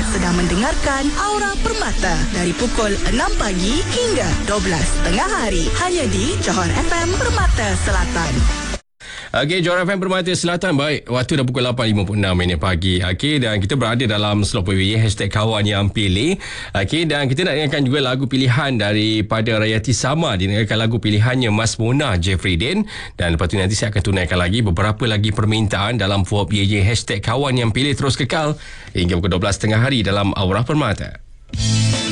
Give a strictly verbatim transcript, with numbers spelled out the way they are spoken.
sedang mendengarkan Aura Permata dari pukul enam pagi hingga dua belas tengah hari. Hanya di Johor F M Permata Selatan. Okey, Johor F M Permata Selatan. Baik, waktu dah pukul lapan lima puluh enam minit pagi. Okey, dan kita berada dalam slot P W Y, hashtag kawan yang pilih. Okey, dan kita nak dengarkan juga lagu pilihan daripada Rayati Sama. Dengarkan lagu pilihannya Mas Mona Jeffrey Din. Dan lepas tu nanti saya akan tunaikan lagi beberapa lagi permintaan dalam F O P Y Y, hashtag kawan yang pilih. Terus kekal hingga pukul dua belas tengah hari dalam Aura Permata.